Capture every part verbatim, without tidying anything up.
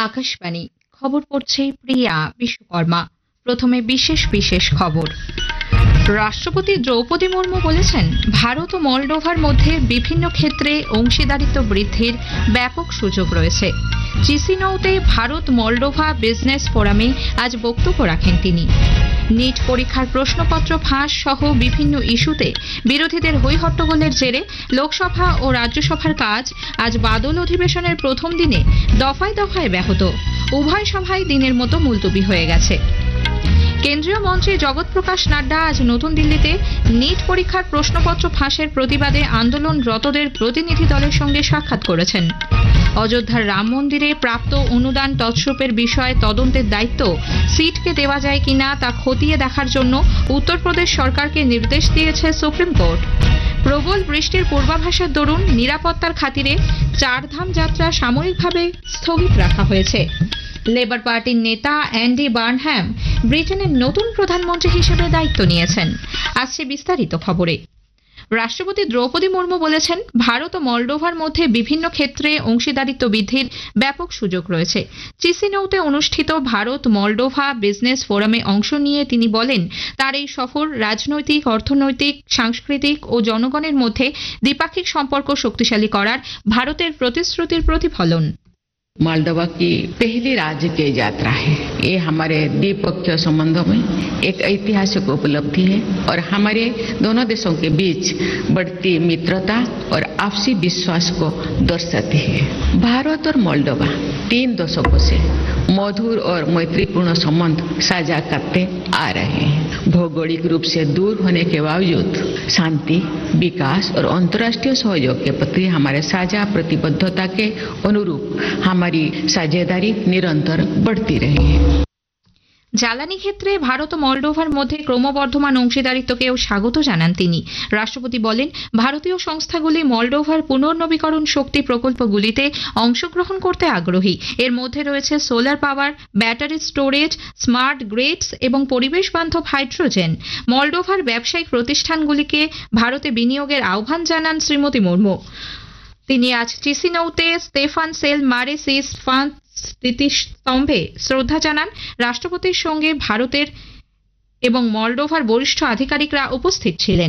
আকাশবাণী খবর পড়ছে প্রিয়া বিশ্বকর্মা। প্রথমে বিশেষ বিশেষ খবর। রাষ্ট্রপতি দ্রৌপদী মুর্মু বলেছেন, ভারত ও মলডোভার মধ্যে বিভিন্ন ক্ষেত্রে অংশীদারিত্ব বৃদ্ধির ব্যাপক সুযোগ রয়েছে। চিসিনাউতে ভারত মলডোভা বিজনেস ফোরামে আজ বক্তব্য রাখেন তিনি। নিট পরীক্ষার প্রশ্নপত্র ফাঁস সহ বিভিন্ন ইস্যুতে বিরোধীদের হইহট্টগোলের জেরে লোকসভা ও রাজ্যসভার কাজ আজ বাদল অধিবেশনের প্রথম দিনে দফায় দফায় ব্যাহত। উভয় সভায় দিনের মতো মুলতবি হয়ে গেছে। কেন্দ্রীয় মন্ত্রী জগৎ প্রকাশ নাড্ডা আজ নতুন দিল্লিতে নিট পরীক্ষার প্রশ্নপত্র ফাঁসের প্রতিবাদে আন্দোলনরতদের প্রতিনিধি দলের সঙ্গে সাক্ষাৎ করেছেন। অযোধ্যার রাম মন্দিরে প্রাপ্ত অনুদান তছরূপের বিষয়ে তদন্তের দায়িত্ব সিটকে দেওয়া যায় কিনা তা খতিয়ে দেখার জন্য উত্তরপ্রদেশ সরকারকে নির্দেশ দিয়েছে সুপ্রিম কোর্ট। প্রবল বৃষ্টির পূর্বাভাসের দরুন নিরাপত্তার খাতিরে চারধাম যাত্রা সাময়িকভাবে স্থগিত রাখা হয়েছে। লেবার পার্টির নেতা অ্যান্ডি বার্নহ্যাম ব্রিটেনের নতুন প্রধানমন্ত্রী হিসেবে দায়িত্ব নিয়েছেন। আসছে বিস্তারিত খবরে। রাষ্ট্রপতি দ্রৌপদী মুর্মু বলেছেন, ভারত ও মলডোভার মধ্যে বিভিন্ন ক্ষেত্রে অংশীদারিত্ব বৃদ্ধির ব্যাপক সুযোগ রয়েছে। চিসিনাউতে অনুষ্ঠিত ভারত মলডোভা বিজনেস ফোরামে অংশ নিয়ে তিনি বলেন, তার এই সফর রাজনৈতিক, অর্থনৈতিক, সাংস্কৃতিক ও জনগণের মধ্যে দ্বিপাক্ষিক সম্পর্ক শক্তিশালী করার ভারতের প্রতিশ্রুতির প্রতিফলন। मोल्डोवा की पहली राजकीय यात्रा है। ये हमारे द्विपक्षीय संबंधों में एक ऐतिहासिक उपलब्धि है और हमारे दोनों देशों के बीच बढ़ती मित्रता और आपसी विश्वास को दर्शाती है। भारत और मोल्डोवा तीन दशकों से मधुर और मैत्रीपूर्ण संबंध साझा करते आ रहे हैं। भौगोलिक रूप से दूर होने के बावजूद शांति, विकास और अंतर्राष्ट्रीय सहयोग के प्रति हमारे साझा प्रतिबद्धता के अनुरूप हमारी साझेदारी निरंतर बढ़ती रही है। জ্বালানি ক্ষেত্রে ভারত ও মলডোভার মধ্যে ক্রমবর্ধমান অংশীদারিত্বকেও স্বাগত জানান তিনি। রাষ্ট্রপতি বলেন, ভারতীয় সংস্থাগুলি মলডোভার পুনর্নবীকরণ শক্তি প্রকল্পগুলিতে অংশগ্রহণ করতে আগ্রহী। এর মধ্যে রয়েছে solar power, battery storage, smart greets এবং পরিবেশ বান্ধব হাইড্রোজেন। মলডোভার ব্যবসায়িক প্রতিষ্ঠানগুলিকে ভারতে বিনিয়োগের আহ্বান জানান শ্রীমতী মুর্মু। তিনি আজ চিসিনাউতে স্টেফান সেল মারে সিস ফান স্মৃতিস্তম্ভে শ্রদ্ধা জানান। রাষ্ট্রপতির সঙ্গে ভারতের এবং মলডোভার বরিষ্ঠ আধিকারিকরা উপস্থিত ছিলেন।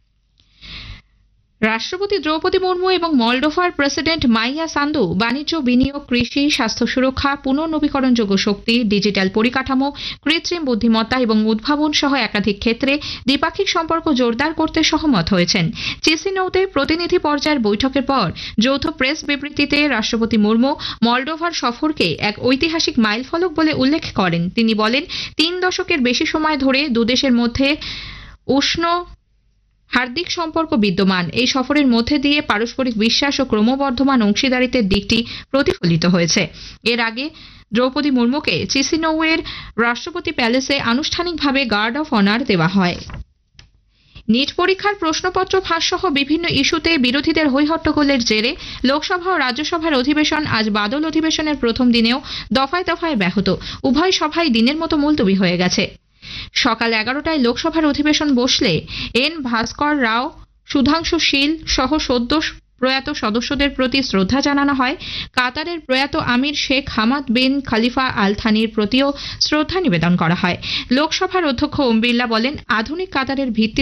রাষ্ট্রপতি দ্রৌপদী মুর্মু এবং মলডোভার প্রেসিডেন্ট মাইয়া সান্দু বাণিজ্য, বিনিয়োগ, কৃষি, স্বাস্থ্য সুরক্ষা, পুনর্নবীকরণযোগ্য শক্তি, ডিজিটাল পরিকাঠামো, কৃত্রিম বুদ্ধিমত্তা এবং উদ্ভাবন সহ একাধিক ক্ষেত্রে দ্বিপাক্ষিক সম্পর্ক জোরদার করতে সহমত হয়েছেন। চিসিনাউতে প্রতিনিধি পর্যায়ের বৈঠকের পর যৌথ প্রেস বিবৃতিতে রাষ্ট্রপতি মুর্মু মলডোভার সফরকে এক ঐতিহাসিক মাইলফলক বলে উল্লেখ করেন। তিনি বলেন, তিন দশকের বেশি সময় ধরে দুদেশের মধ্যে উষ্ণ হার্দিক সম্পর্ক বিদ্যমান। এই সফরের মধ্যে দিয়ে পারস্পরিক বিশ্বাস ও ক্রমবর্ধমান অংশীদারিত্বের দিকটি প্রতিফলিত হয়েছে। এর আগে দ্রৌপদী মুর্মুকে চিসিনাউয়ের রাষ্ট্রপতি প্যালেসে আনুষ্ঠানিকভাবে গার্ড অফ অনার দেওয়া হয়। নিট পরীক্ষার প্রশ্নপত্র ফাঁস সহ বিভিন্ন ইস্যুতে বিরোধীদের হইহট্টগোলের জেরে লোকসভা ও রাজ্যসভার অধিবেশন আজ বাদল অধিবেশনের প্রথম দিনেও দফায় দফায় ব্যাহত। উভয় সভায় দিনের মতো মুলতবি হয়ে গেছে। সকাল এগারোটায় লোকসভার অধিবেশন বসলে এন ভাস্কর রাও, সুধাংশু শীল সহ সদ্য প্রয়াত সদস্যদের প্রতি শ্রদ্ধা জানানো হয়। কাতারের প্রয়াত আমির শেখ হামাদ বিন খলিফা আল থানির প্রতিও শ্রদ্ধা নিবেদন করা হয়। লোকসভার অধ্যক্ষ ওম বিড়লা বলেন, আধুনিক কাতারের ভিত্তি